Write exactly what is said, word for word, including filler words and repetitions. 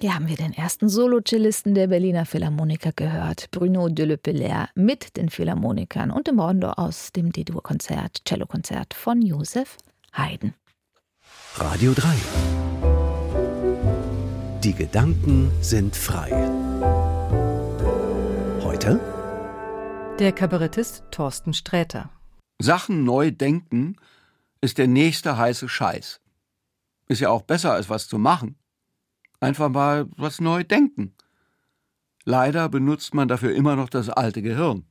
Hier haben wir den ersten Solo-Cellisten der Berliner Philharmoniker gehört, Bruno de Le Pelaire, mit den Philharmonikern und dem Rondo aus dem D-Dur-Konzert, Cellokonzert von Joseph Haydn. Radio drei. Die Gedanken sind frei. Heute der Kabarettist Thorsten Sträter. Sachen neu denken ist der nächste heiße Scheiß. Ist ja auch besser, als was zu machen. Einfach mal was neu denken. Leider benutzt man dafür immer noch das alte Gehirn.